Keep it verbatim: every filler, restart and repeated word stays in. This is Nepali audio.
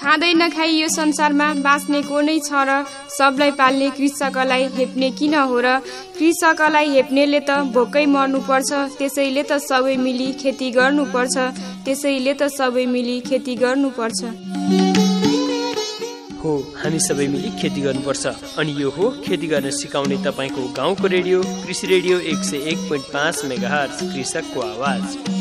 खाँदै नखाई यो संसारमा बाँच्ने को नै छ र? सबलाई पाल्ने कृषकलाई हेप्ने किन हो र? कृषकलाई हेप्नेले त भोकै मर्नुपर्छ, त्यसैले त सबै मिली खेती गर्नुपर्छ, त्यसैले त सबै मिली खेती गर्नुपर्छ। हो, हामी सबै मिली खेती गर्नुपर्छ। अनि यो हो खेती गर्न सिकाउने तपाईँको गाउँको रेडियो कृषि रेडियो एक सय एक पोइन्ट पाँच मेगाहर्ज, कृषकको आवाज।